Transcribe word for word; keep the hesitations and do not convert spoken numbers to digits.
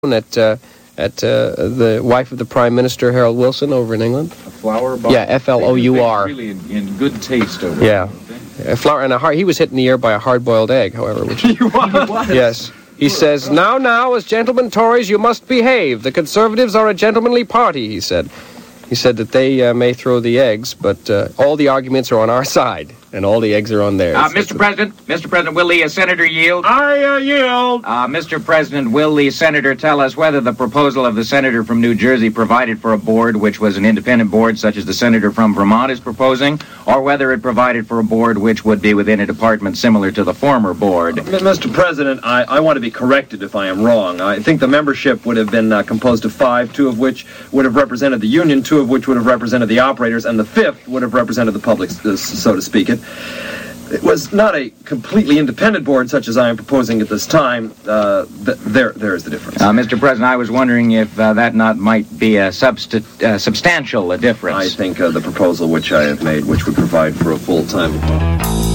at uh, at uh, the wife of the Prime Minister, Harold Wilson, over in England. A flower bar? Yeah, F L O U R. Really in, in good taste over yeah. there. A flower and a hard. He was hit in the ear by a hard-boiled egg, however. Which He was? Yes. He says, now, now, as gentlemen Tories, you must behave. The Conservatives are a gentlemanly party, he said. He said that they uh, may throw the eggs, but uh, all the arguments are on our side, and all the eggs are on theirs. Uh, Mister President, Mister President, will the uh, Senator yield? I uh, yield. Uh, Mister President, will the Senator tell us whether the proposal of the Senator from New Jersey provided for a board which was an independent board, such as the Senator from Vermont is proposing, or whether it provided for a board which would be within a department similar to the former board? M- Mister President, I, I want to be corrected if I am wrong. I think the membership would have been uh, composed of five, two of which would have represented the union, two of which would have represented the operators, and the fifth would have represented the public, uh, so to speak it. It was not a completely independent board such as I am proposing at this time. Uh, th- there, there is the difference. Uh, Mister President, I was wondering if uh, that not might be a substi- uh, substantial uh, difference. I think uh, the proposal which I have made, which would provide for a full-time...